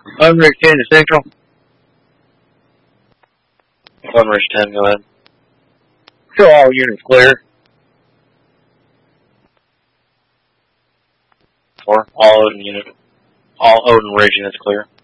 Odin Ridge 10 to Central. Odin Ridge 10, go ahead. Show all units clear. 4, all Odin Ridge units clear.